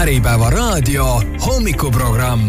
Äripäeva raadio hommikuprogramm.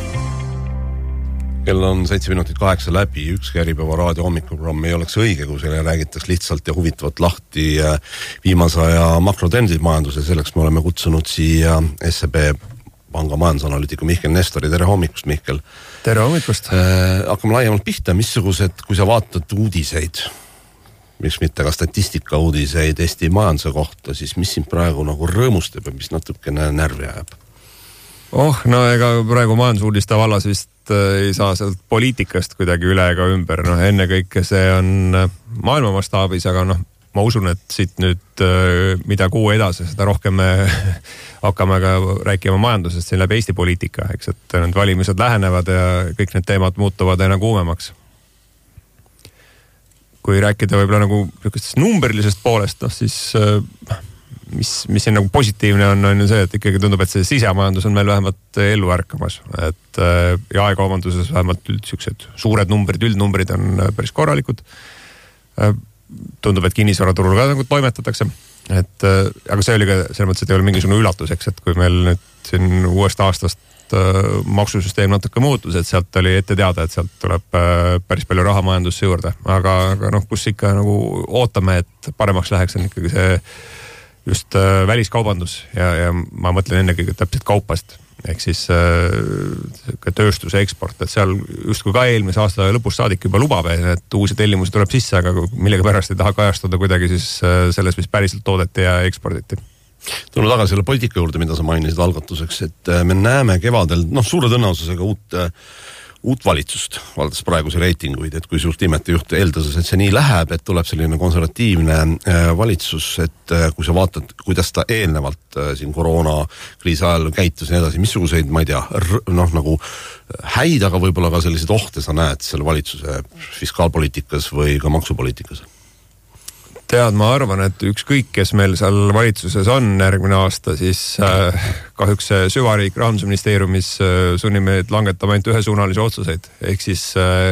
Kell on 7:08 läbi, ükski Äripäeva raadio hommikuprogramm ei oleks õige, kui selle räägitakse lihtsalt ja huvitavalt lahti viimase aja makrotrendid majanduse. Selleks me oleme kutsunud siia SEB panga majandusanalüütiku Mihkel Nestori. Tere hommikust, Mihkel! Tere hommikust! Hakkame laiemalt pihta, missugused, kui sa vaatad uudiseid, miks mitte ka statistika uudiseid Eesti majanduse kohta, siis mis siin praegu nagu rõõmustab ja mis natukene närvi ajab? No ega praegu majandusuudiste vallas vist ei saa sealt poliitikast kuidagi üle ega ümber. Enne kõike see on maailma mastaabis, aga ma usun, et siit nüüd mida kuu edasi, seda rohkem me hakkame ka rääkima majandusest siin läbi Eesti poliitika, eks, et need valimised lähenevad ja kõik need teemad muutuvad aina kuumemaks. Kui rääkida võib-olla nagu numbrilisest poolest, siis mis siin nagu positiivne on see, et ikkagi tundub, et see sisemajandus on meil vähemalt ellu ärkamas. Et jaekaubanduses vähemalt sellised suured numbrid, üldnumbrid on päris korralikud. Tundub, et kinnisvaraturul ka nagu toimetatakse. Aga see oli ka selles mõttes, et ei ole mingisugune üllatuseks, et kui meil nüüd siin uuest aastast maksusüsteem natuke muutus, et sealt oli ette teada, et sealt tuleb päris palju raha majandusse juurde. Aga kus ikka nagu ootame, et paremaks läheks, on ikkagi see just väliskaubandus ja ma mõtlen ennekõike täpselt kaupast, ehk siis tööstuse eksport, et seal just kui ka eelmise aasta lõpus saadik juba lubab, et uusi tellimusi tuleb sisse, aga millega pärast ei taha kajastuda kuidagi siis selles, mis päriselt toodeti ja eksporditi. Tuleme tagasi selle poliitika juurde, mida sa mainisid algatuseks, et me näeme kevadel, suure tõenäosusega uut valitsust, valdas praeguse reitinguid, et kui suurt imetejuht eeldases, et see nii läheb, et tuleb selline konservatiivne valitsus, et kui sa vaatad, kuidas ta eelnevalt siin koroonakriisi ajal käitus ja edasi, missuguseid, ma ei tea, nagu häid, aga võib-olla ka selliseid ohte sa näed selle valitsuse fiskaalpoliitikas või ka maksupoliitikas? Ma arvan, et ükskõik, kes meil seal valitsuses on järgmine aasta, siis kahjuks süvariik Rahandusministeeriumis sunnime langetama ainult ühesuunalisi otsuseid. Ehk siis,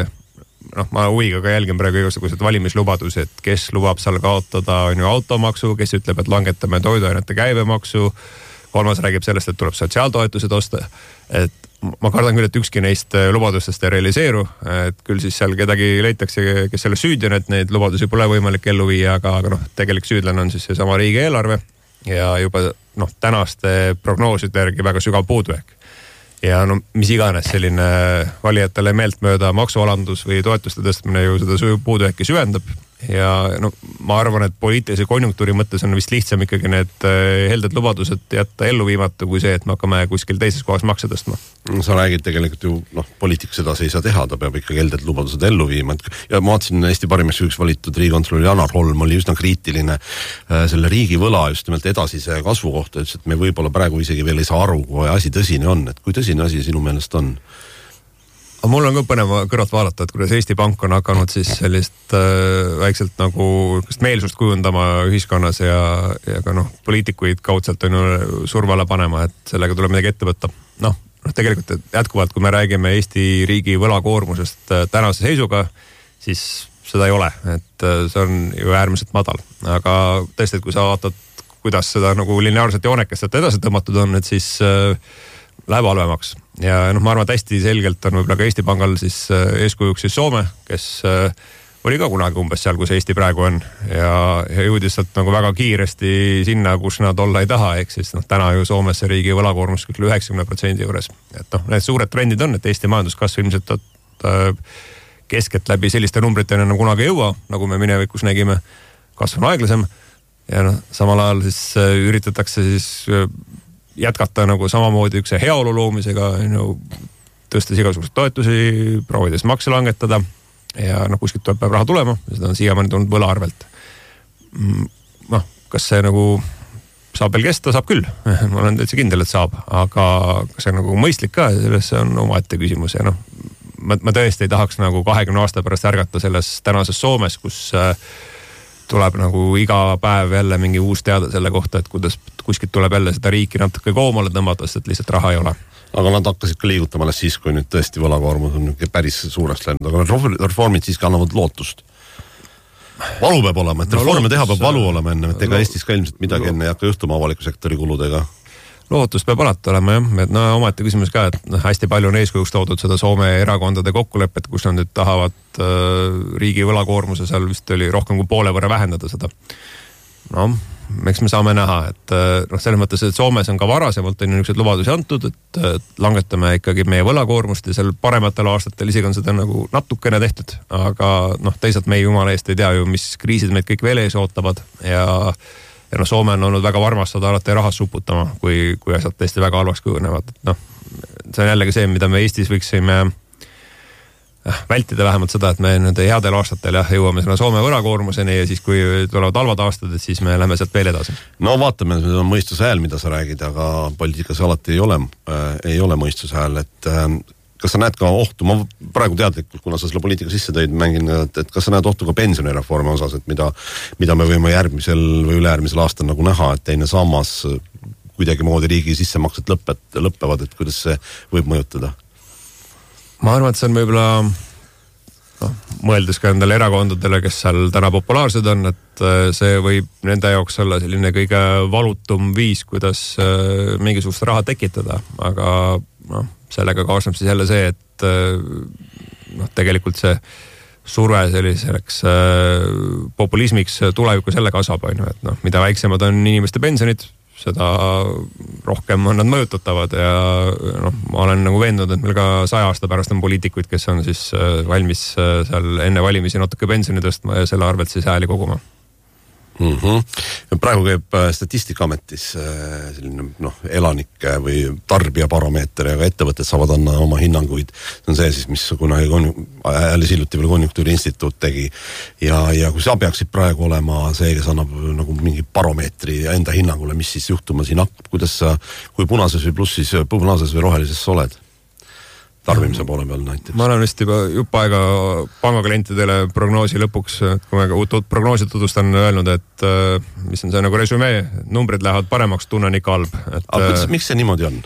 ma huviga ka jälgin praegu igasugused valimislubadusi, et kes lubab seal kaotada automaksu, kes ütleb, et langetame toiduainete käibemaksu, kolmas räägib sellest, et tuleb sotsiaaltoetused osta, et ma kardan küll, et ükski neist lubadustest ei realiseeru, et küll siis seal kedagi leitakse, kes selle süüdi on, et neid lubadusi pole võimalik ellu viia, aga tegelik süüdlane on siis see sama riigieelarve ja juba tänaste prognooside järgi väga sügav puudujääk. Ja mis iganes selline valijatele meeltmööda maksualandus või toetuste tõstmine ju seda puudujääki süvendab. Ja ma arvan, et poliitilise konjunktuuri mõttes on vist lihtsam ikkagi need helded lubadused jätta ellu viimata kui see, et me hakkame kuskil teises kohas makse tõstma. Sa räägid tegelikult ju, poliitikas sedasi ei saa teha, ta peab ikkagi helded lubadused ellu viima. Ja ma vaatasin Eesti parimaks üks valitud riigikontrolöri Janar Holm oli üsna kriitiline selle riigi võla just nimelt edasise kasvu kohta, ütles, et me võib-olla praegu isegi veel ei saa aru, kui asi tõsine on, et kui tõsine asi sinu meelest on? Mul on ka põnev kõrvalt vaadata, et kuidas Eesti Pank on hakanud siis sellist väikselt nagu meelsust kujundama ühiskonnas ja ka poliitikuid kaudselt on ju survale panema, et sellega tuleb midagi ette võtta. Tegelikult jätkuvalt, kui me räägime Eesti riigi võlakoormusest tänase seisuga, siis seda ei ole, et see on ju äärmiselt madal. Aga tõesti, et kui sa vaatad, kuidas seda nagu lineaarselt joonekest edasi tõmmatud on, et siis läheb halvemaks. Ja ma arvan, et hästi selgelt on võib-olla ka Eesti Pangal siis eeskujuks siis Soome, kes oli ka kunagi umbes seal, kus Eesti praegu on ja jõudis sealt nagu väga kiiresti sinna, kus nad olla ei taha, ehk siis täna ju Soomesse riigi võlakoormus küll 90% juures. Et need suured trendid on, et Eesti majanduskasv ilmselt keskelt läbi selliste numbritena kunagi ei jõua, nagu me minevikus nägime, kasv on aeglasem ja samal ajal siis üritatakse siis jätkata nagu samamoodi üks heaolu loomisega, tõstes igasuguseid toetusi, proovides makse langetada ja kuskilt peab raha tulema ja seda on siiamaani tulnud võla arvelt. Kas see nagu saab veel kesta, saab küll. Ma olen täitsa kindel, et saab, aga kas see nagu mõistlik ka, selles on omaette küsimus ja ma tõesti ei tahaks nagu 20 aasta pärast ärgata selles tänases Soomes, kus tuleb nagu iga päev jälle mingi uus teada selle kohta, et kuidas kuskilt tuleb jälle seda riiki natuke koomale tõmmata, sest et lihtsalt raha ei ole. Aga nad hakkasid ka liigutama siis, kui nüüd tõesti võlakoormus on päris suureks läinud, aga reformid siiski annavad lootust. Valu peab olema, et reforme teha peab valu olema enne, et ega Eestis ka ilmselt midagi enne ei hakka juhtuma avaliku sektori kuludega. lootust peab alati olema jah, et no omaette küsimus ka, et hästi palju on eeskujuks toodud seda Soome erakondade kokkulepet, kus nad nüüd tahavad riigi võlakoormuse seal vist oli rohkem kui poole võrra vähendada seda. No, eks me saame näha, et selles mõttes, et Soomes on ka varasemalt on niisugused lubadusi antud, et langetame ikkagi meie võlakoormust ja seal parematel aastatel isegi on seda nagu natukene tehtud, aga teisalt me jumala eest ei tea ju, mis kriisid meid kõik veel ees ootavad ja Soome on olnud väga varmastada alati rahas suputama, kui asjad tõesti väga halvaks kujunevad. See on jällegi see, mida me Eestis võiksime vältida vähemalt seda, et me nende headel aastatel jõuame selle Soome võlakoormuseni ja siis, kui tulevad halvad aastad, et siis me läheme sealt veel edasi. No vaatame, see on mõistuse hääl, mida sa räägid, aga poliitikas alati ei ole mõistuse hääl, et kas sa näed ka ohtu, ma praegu teadlikult, kuna sa selle poliitika sisse tõid, mängin, et kas sa näed ohtu ka pensionireformi osas, et mida me võime järgmisel või ülejärgmisel aastal nagu näha, et teine sammas kuidagi moodi riigi sissemaksed lõppevad, et kuidas see võib mõjutada? Ma arvan, et see on võib-olla mõeldes ka endale erakondadele, kes seal täna populaarsed on, et see võib nende jaoks olla selline kõige valutum viis, kuidas mingisugust raha tekitada, aga sellega kaasneb siis jälle see, et tegelikult see surve selliseks populismiks tulevikus jälle kasvab, et mida väiksemad on inimeste pensionid, seda rohkem on nad mõjutatavad ja ma olen nagu veendunud, et meil ka 100 aasta pärast on poliitikuid, kes on siis valmis seal enne valimisi natuke pensioni tõstma ja selle arvelt siis hääli koguma. Praegu käib Statistikaametis selline elanike või tarbijabaromeeter ja ka ettevõtted saavad anna oma hinnanguid. See on see siis, mis kunagi alles hiljuti veel Konjunktuuri Instituut tegi ja kui sa peaksid praegu olema see, kes annab nagu mingi baromeetri enda hinnangule, mis siis juhtuma siin hakkab, kuidas sa, kui punases või plussis, punases või rohelises sa oled? Tarbimise poole peal näiteks. Ma olen vist juba jupp aega pangaklientidele prognoosi lõpuks, kui me uut prognoosi tutvustan öelnud, et mis on see nagu resümee, numbrid lähevad paremaks, tunnen ikka halb. Aga miks see niimoodi on?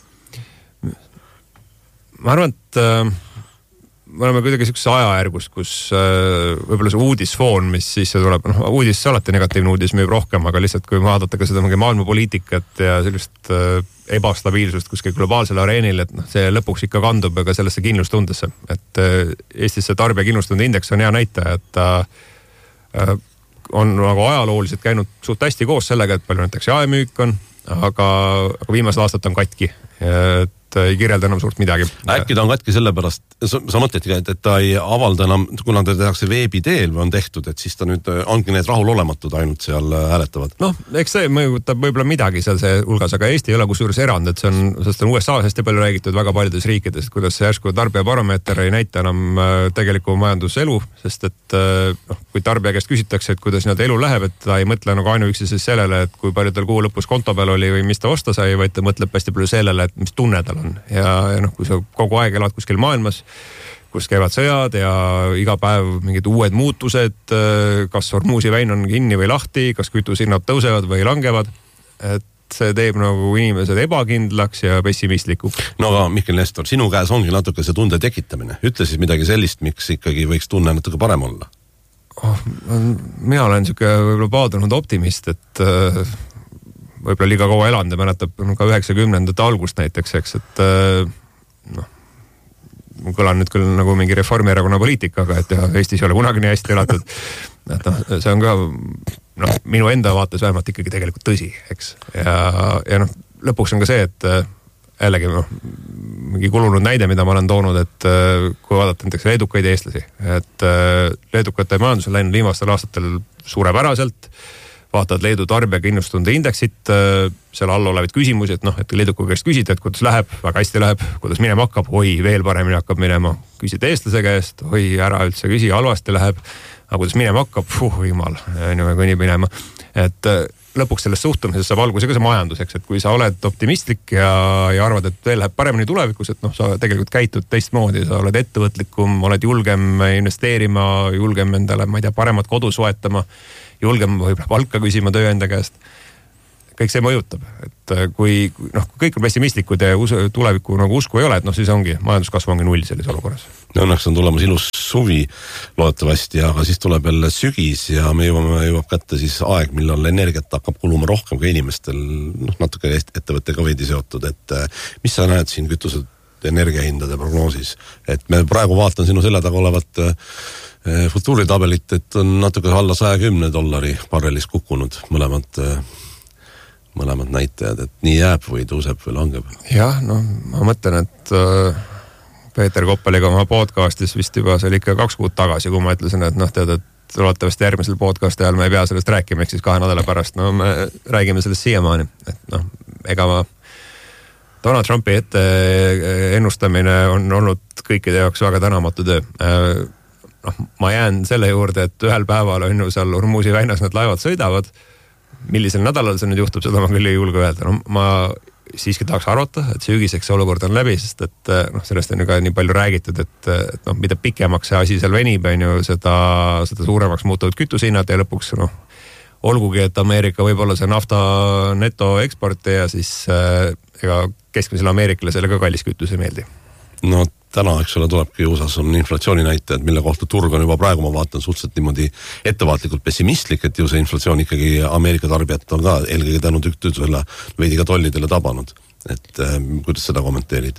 Ma arvan, et me oleme kuidagi sellises ajajärgus, kus võib-olla see uudisfoon, mis sisse tuleb, uudis alati negatiivne uudis müüb rohkem, aga lihtsalt kui vaadata ka seda maailmapoliitikat ja sellist ebastabiilsust kuskil globaalsel areenil, et see lõpuks ikka kandub ka sellesse kindlustundesse. Et Eestis see tarbija kindlustunde indeks on hea näitaja, et ta on nagu ajalooliselt käinud suht hästi koos sellega, et palju näiteks jaemüük on, aga viimased aastad on katki. Ei kirjelda enam suurt midagi. Äkki ta on katki sellepärast, sa mõtledki, et ta ei avalda enam, kuna ta tehakse veebi teel või on tehtud, et siis ta nüüd ongi need rahulolematud ainult seal hääletavad. Eks see mõjutab võib-olla midagi seal see hulgas, aga Eesti ei ole kusjuures erand, et see on, sest on USA-s hästi palju räägitud väga paljudes riikides, kuidas see järsku tarbijabaromeeter ei näita enam tegeliku majanduselu, sest et kui tarbija käest küsitakse, et kuidas nad elu läheb, et ta ei mõtle nagu ainuüksi siis sellele, et kui palju tal kuu lõpus konto peal oli või mis ta osta sai, vaid ta mõtleb hästi palju sellele, et mis tunne tal on. Ja kui sa kogu aeg elad kuskil maailmas, kus käivad sõjad ja iga päev mingid uued muutused, kas Hormuzi väin on kinni või lahti, kas kütushinnad tõusevad või langevad, et see teeb nagu inimesed ebakindlaks ja pessimistlikud. No aga Mihkel Nestor, sinu käes ongi natuke see tunde tekitamine. Ütle siis midagi sellist, miks ikkagi võiks tunne natuke parem olla? Mina olen siuke võib-olla paadunud optimist, et võib-olla liiga kaua elanud ja mäletab ka 90ndate algust näiteks, eks, et ma kõlan nüüd küll nagu mingi Reformierakonna poliitikaga, et Eestis ei ole kunagi nii hästi elatud. Et see on ka minu enda vaates vähemalt ikkagi tegelikult tõsi, eks. Ja lõpuks on ka see, et jällegi mingi kulunud näide, mida ma olen toonud, et kui vaadata näiteks leedukaid eestlasi, et leedukate majandus on läinud viimastel aastatel suurepäraselt, vaatavad Leedu tarbija kindlustunde indeksit, seal all olevad küsimusi, et Leeduka käest küsida, et kuidas läheb, väga hästi läheb, kuidas minema hakkab, oi, veel paremini hakkab minema, küsid eestlase käest, oi, ära üldse küsi, halvasti läheb, aga kuidas minema hakkab, jumal, kõnnib minema. Et lõpuks sellest suhtumisest saab alguse ka see majanduseks, et kui sa oled optimistlik ja arvad, et veel läheb paremini tulevikus, et sa tegelikult käitud teistmoodi, sa oled ettevõtlikum, oled julgem investeerima, julgem endale, ma ei tea, paremat kodu soetama, julgem võib-olla palka küsima tööandja käest. kõik see mõjutab, et kui kõik on pessimistlikud ja tuleviku nagu usku ei ole, et siis ongi, majanduskasv ongi 0 selles olukorras. Õnneks on tulemas ilus suvi loodetavasti, aga siis tuleb jälle sügis ja me jõuab kätte siis aeg, millal energiat hakkab kuluma rohkem kui inimestel, natuke ettevõttega veidi seotud, et mis sa näed siin kütused energiahindade prognoosis, et me praegu vaatan sinu selja taga olevat futuuritabelit, et on natuke alla $110 barrelis kukkunud mõlemad näitajad, et nii jääb või tõuseb või langeb? Jah, ma mõtlen, et Peeter Koppeliga oma podcastis vist juba see oli ikka 2 kuud tagasi, kui ma ütlesin, et tead, et loodetavasti järgmisel podcasti ajal me ei pea sellest rääkima, ehk siis 2 nädala pärast, me räägime sellest siiamaani, et ega Donald Trumpi ette ennustamine on olnud kõikide jaoks väga tänamatu töö. Ma jään selle juurde, et ühel päeval on ju seal Hormuzi väinas need laevad sõidavad. Millisel nädalal see nüüd juhtub, seda ma küll ei julge öelda. Ma siiski tahaks arvata, et sügiseks see olukord on läbi, sest et sellest on ju ka nii palju räägitud, et mida pikemaks see asi seal venib, on ju, seda suuremaks muutuvad kütusehinnad ja lõpuks olgugi, et Ameerika võib olla see nafta netoeksportija, siis ega keskmisele ameeriklasele ka kallis kütus ei meeldi. No täna, eks ole, tulebki USAs on inflatsiooni näitajad, mille kohta turg on juba praegu, ma vaatan suhteliselt niimoodi ettevaatlikult pessimistlik, et ju see inflatsioon ikkagi Ameerika tarbijat on ka eelkõige tänu tüktusele veidi ka tollidele tabanud. Et kuidas seda kommenteerid?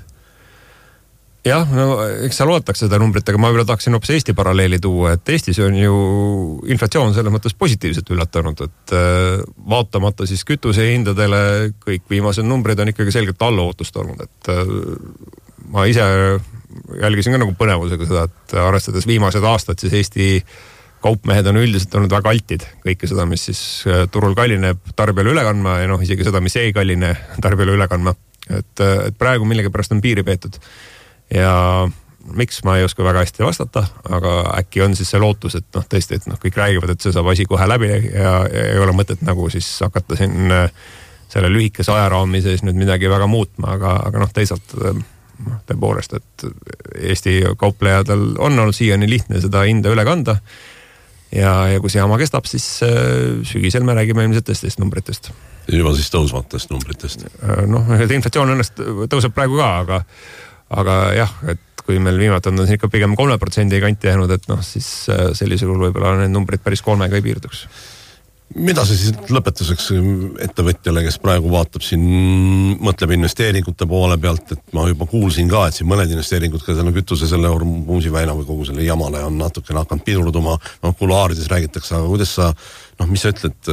Jah, eks seal ootakse seda numbrit, aga ma võib-olla tahaksin hoopis Eesti paralleeli tuua, et Eestis on ju inflatsioon selles mõttes positiivselt üllatanud, et vaatamata siis kütuse hindadele kõik viimased numbrid on ikkagi selgelt alla ootust olnud, et ma ise jälgisin ka nagu põnevusega seda, et arvestades viimased aastad, siis Eesti kaupmehed on üldiselt olnud väga altid kõike seda, mis siis turul kallineb tarbijale üle kandma ja isegi seda, mis ei kalline tarbijale üle kandma, et praegu millegipärast on piiri peetud. Ja miks ma ei oska väga hästi vastata, aga äkki on siis see lootus, et tõesti, et kõik räägivad, et see saab asi kohe läbi ja ei ole mõtet nagu siis hakata siin selle lühikese ajaraami sees nüüd midagi väga muutma, aga teisalt tõepoolest, et Eesti kauplejadel on olnud siiani lihtne seda hinda üle kanda ja kui see jama kestab, siis sügisel me räägime ilmselt teistest numbritest. Juba siis tõusvatest numbritest? Inflatsioon õnnest tõuseb praegu ka, aga jah, et kui meil viimati on ikka pigem 3% kanti jäänud, et siis sellisel juhul võib-olla need numbrid päris 3 ei piirduks. Mida see siis lõpetuseks ettevõtjale, kes praegu vaatab siin, mõtleb investeeringute poole pealt, et ma juba kuulsin ka, et siin mõned investeeringud ka selle kütuse, selle Hormuzi väina või kogu selle jamale on natukene hakanud pidurduma, kuluaarides räägitakse, aga kuidas sa, mis sa ütled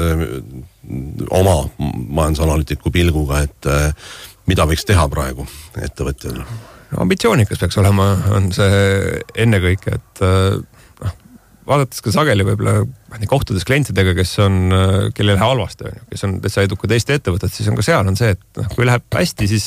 oma majandusanalüütiku pilguga, et mida võiks teha praegu ettevõtjale? Ambitsioonikas peaks olema, on see ennekõike, et vaadates ka sageli võib-olla kohtades klientidega, kellel läheb halvasti, kes on täitsa edukad Eesti ettevõtted, siis on ka seal on see, et kui läheb hästi, siis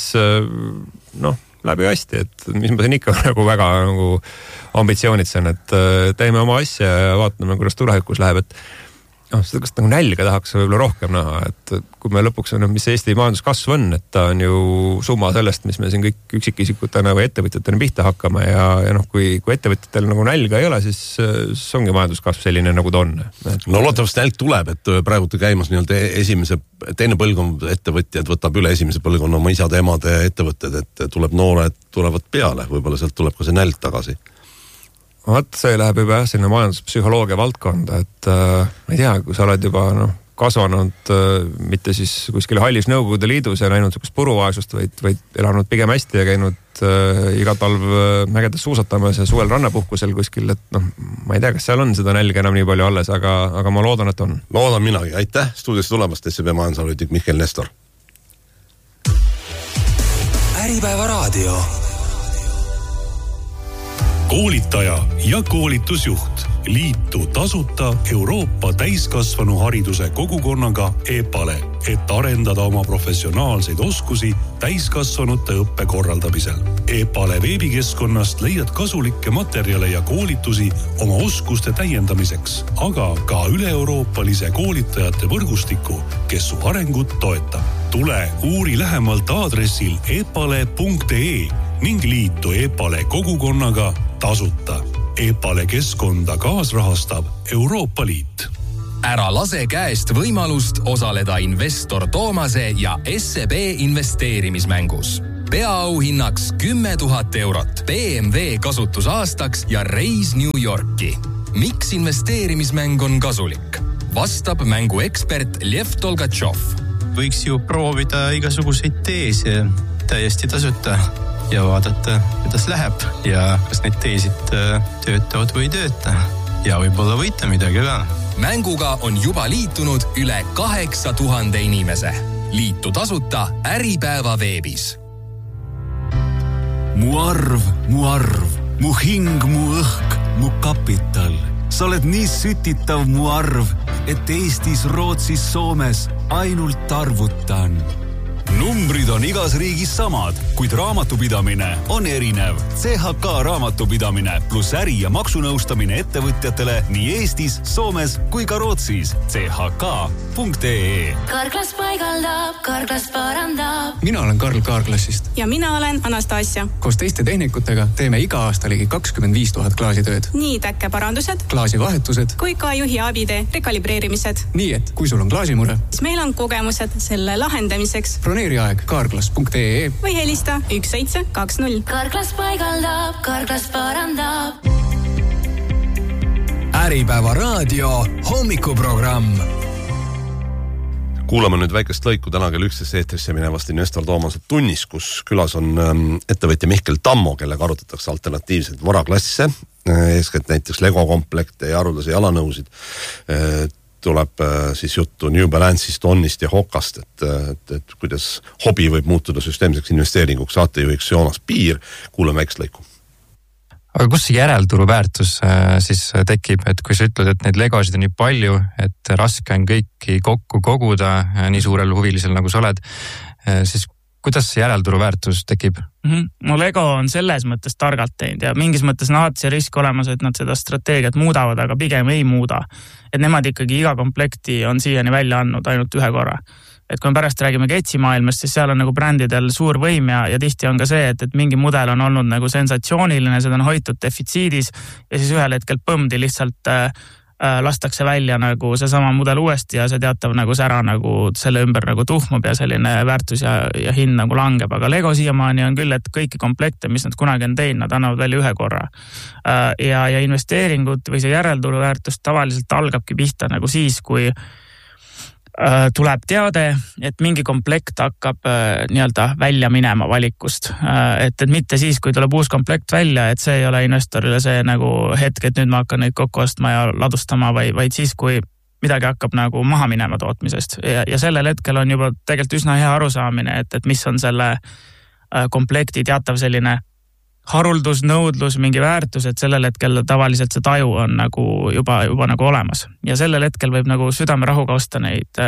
läbi hästi, et mis ma siin ikka nagu väga nagu ambitsioonitsen, et teeme oma asja ja vaatame, kuidas tulevikus läheb, et seda kas nagu nälga tahaks võib-olla rohkem näha, et kui me lõpuks on, mis Eesti majanduskasv on, et ta on ju summa sellest, mis me siin kõik üksikisikutena või ettevõtjatena pihta hakkame ja kui ettevõtjatel nagu nälga ei ole, siis ongi majanduskasv selline, nagu ta on. No loodetavasti nälg tuleb, et praegu käimas nii-öelda teine põlvkond ettevõtjad võtab üle esimese põlvkonna oma isade, emade ettevõtted, et tuleb noored, tulevad peale, võib-olla sealt tuleb ka see nälg tagasi. See läheb juba selline majanduspsühholoogia valdkonda, et ma ei tea, kui sa oled juba kasvanud mitte siis kuskil hallis Nõukogude Liidus ja näinud sukust puruvaesust, vaid elanud pigem hästi ja käinud iga talv mägedes suusatamas ja suvel rannapuhkusel kuskil, et ma ei tea, kas seal on seda nälga enam nii palju alles, aga ma loodan, et on. Loodan minagi, aitäh stuudiosse tulemast, SEB majandusanalüütik Mihkel Nestor. Äripäeva raadio. Koolitaja ja koolitusjuht. Liitu tasuta Euroopa täiskasvanu hariduse kogukonnaga EPALE, et arendada oma professionaalseid oskusi täiskasvanute õppe korraldamisel. EPALE veebikeskkonnast leiad kasulikke materjale ja koolitusi oma oskuste täiendamiseks, aga ka üle-euroopalise koolitajate võrgustiku, kes su arengut toetab. Tule uuri lähemalt aadressil epale.ee ning liitu EPALE kogukonnaga tasuta. EPALE keskkonda kaasrahastab Euroopa Liit. Ära lase käest võimalust osaleda investor Toomase ja SEB investeerimismängus. Peaauhinnaks 10 000 eurot, BMW kasutusaastaks ja reis New Yorki. Miks investeerimismäng on kasulik? Vastab mängu ekspert Lev Tolgatšov. Võiks ju proovida igasuguseid teese täiesti tasuta ja vaadata, kuidas läheb ja kas need teesid töötavad või ei tööta. Ja võib-olla võita midagi ka. Mänguga on juba liitunud üle 8000 inimese. Liitu tasuta Äripäeva veebis. Mu arv, mu hing, mu õhk, mu kapital. Sa oled nii sütitav mu arv, et Eestis, Rootsis, Soomes ainult arvutan. Numbrid on igas riigis samad, kuid raamatupidamine on erinev. CHK raamatupidamine plus äri- ja maksunõustamine ettevõtjatele nii Eestis, Soomes kui ka Rootsis. chk.ee Karklas paigaldab, Karklas parandab. Mina olen Karl Kaarklassist. Ja mina olen Anastasia. Koos teiste tehnikutega teeme iga aasta ligi 25 000 klaasitööd. Nii täkkeparandused, klaasivahetused kui ka juhi abide rekalibreerimised. Nii et kui sul on klaasimure, siis meil on kogemused selle lahendamiseks. Broneeri aeg karklas.ee või helista 1720. Karklas paigaldab, Karklas parandab. Äripäeva raadio hommikuprogramm. Kuulame nüüd väikest lõiku täna kell 11 eetrisse minevast investor Toomase tunnis, kus külas on ettevõtja Mihkel Tammo, kellega arutatakse alternatiivseid varaklasse, eeskätt näiteks Lego komplekte ja haruldasi jalanõusid. Tuleb siis juttu New Balance'ist, Onnist ja Hokast, et kuidas hobi võib muutuda süsteemseks investeeringuks. Saatejuhiks Joonas Piir, kuulame väikest lõiku. Aga kus see järelturu väärtus siis tekib, et kui sa ütled, et neid legosid on nii palju, et raske on kõiki kokku koguda nii suurel huvilisel nagu sa oled, siis kuidas see järelturu väärtus tekib? No Lego on selles mõttes targalt teinud ja mingis mõttes on alati see risk olemas, et nad seda strateegiat muudavad, aga pigem ei muuda. Et nemad ikkagi iga komplekti on siiani välja andnud ainult ühe korra. Et kui me pärast räägime Getsi maailmast, siis seal on nagu brändidel suur võim ja tihti on ka see, et mingi mudel on olnud nagu sensatsiooniline, seda on hoitud defitsiidis ja siis ühel hetkel põmdi lihtsalt lastakse välja nagu see sama mudel uuesti ja see teatav nagu sära nagu selle ümber nagu tuhmub ja selline väärtus ja hind nagu langeb. Aga Lego siiamaani on küll, et kõiki komplekte, mis nad kunagi on teinud, nad annavad välja ühe korra. Ja investeeringud või see järelturu väärtus tavaliselt algabki pihta nagu siis, kui tuleb teade, et mingi komplekt hakkab nii-öelda välja minema valikust. Et mitte siis, kui tuleb uus komplekt välja, et see ei ole investorile see nagu hetk, et nüüd ma hakkan neid kokku ostma ja ladustama, vaid siis, kui midagi hakkab nagu maha minema tootmisest. Ja sellel hetkel on juba tegelikult üsna hea arusaamine, et mis on selle komplekti teatav selline haruldus, nõudlus, mingi väärtus, et sellel hetkel tavaliselt see taju on nagu juba nagu olemas. Ja sellel hetkel võib nagu südamerahuga osta neid,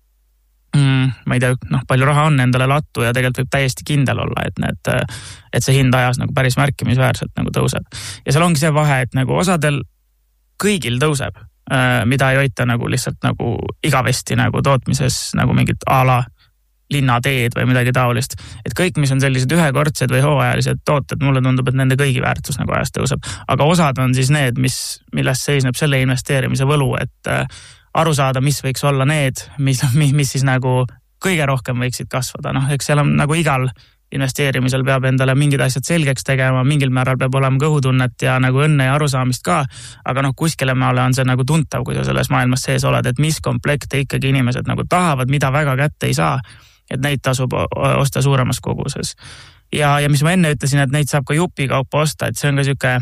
ma ei tea, palju raha on endale lattu ja tegelikult võib täiesti kindel olla, et see hind ajas nagu päris märkimisväärselt nagu tõuseb. Ja seal ongi see vahe, et nagu osadel kõigil tõuseb, mida ei hoita nagu lihtsalt nagu igavesti nagu tootmises nagu mingit ala linnateed või midagi taolist. Et kõik, mis on sellised ühekordsed või hooajalised tooted, mulle tundub, et nende kõigi väärtus nagu ajas tõuseb. Aga osad on siis need, millest seisneb selle investeerimise võlu, et aru saada, mis võiks olla need, mis siis nagu kõige rohkem võiksid kasvada. Eks seal on nagu igal investeerimisel peab endale mingid asjad selgeks tegema, mingil määral peab olema kõhutunnet ja nagu õnne ja arusaamist ka, aga kuskile maale on see nagu tuntav, kui sa selles maailmas sees oled, et mis komplekte ikkagi inimesed nagu tahavad, mida väga kätte ei saa, et neid tasub osta suuremas koguses. Ja mis ma enne ütlesin, et neid saab ka jupikaupa osta, et see on ka siuke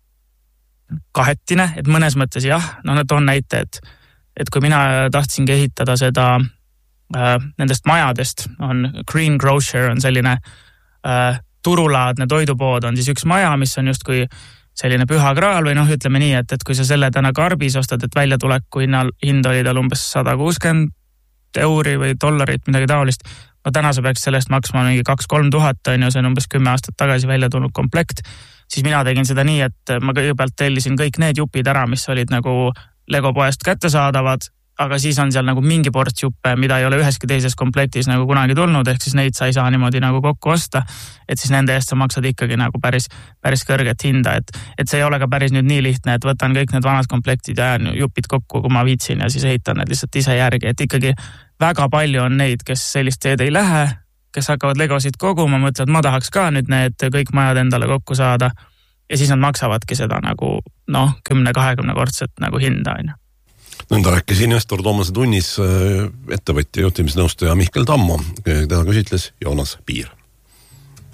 kahetine, et mõnes mõttes jah, toon näite, et kui mina tahtsingi ehitada seda nendest majadest, on Green Grocer, on selline turulaadne toidupood, on siis üks maja, mis on just kui selline püha kraal või ütleme nii, et kui sa selle täna karbis ostad, et väljatuleku hind oli tal umbes 160 euri või dollarit, midagi taolist. Täna sa peaks sellest maksma mingi 2-3 tuhat, see on umbes 10 aastat tagasi välja tulnud komplekt. Siis mina tegin seda nii, et ma kõigepealt tellisin kõik need jupid ära, mis olid nagu Lego poest kättesaadavad aga siis on seal nagu mingi ports juppe, mida ei ole üheski teises komplektis nagu kunagi tulnud, ehk siis neid sa ei saa niimoodi nagu kokku osta, et siis nende eest sa maksad ikkagi nagu päris kõrget hinda, et see ei ole ka päris nüüd nii lihtne, et võtan kõik need vanad komplektid ja jupid kokku, kui ma viitsin ja siis ehitan need lihtsalt ise järgi, et ikkagi väga palju on neid, kes sellist teed ei lähe, kes hakkavad legosid koguma, mõtlevad, ma tahaks ka nüüd need kõik majad endale kokku saada ja siis nad maksavadki seda nagu 10-20 kordset nagu hinda, on ju. Nõnda rääkis investor Toomase tunnis ettevõtja juhtimisnõustaja Mihkel Tammo, teda küsitles Joonas Piir.